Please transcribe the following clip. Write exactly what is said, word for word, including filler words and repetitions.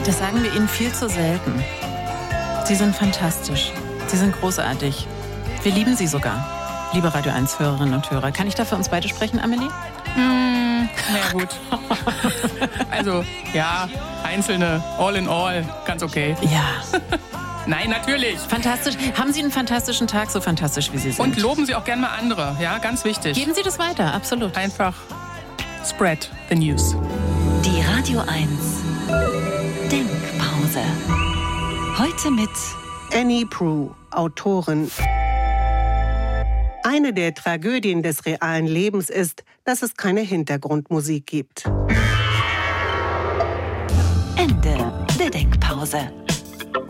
Das sagen wir Ihnen viel zu selten. Sie sind fantastisch. Sie sind großartig. Wir lieben Sie sogar, liebe Radio eins Hörerinnen und Hörer. Kann ich da für uns beide sprechen, Amelie? Mmh, na ja, gut. Also, ja, einzelne, all in all, ganz okay. Ja. Nein, natürlich. Fantastisch. Haben Sie einen fantastischen Tag, so fantastisch wie Sie sind. Und loben Sie auch gerne mal andere, ja, ganz wichtig. Geben Sie das weiter, absolut. Einfach spread the news. Die Radio eins Denkpause. Heute mit Annie Proulx, Autorin. Eine der Tragödien des realen Lebens ist, dass es keine Hintergrundmusik gibt. Ende der Denkpause.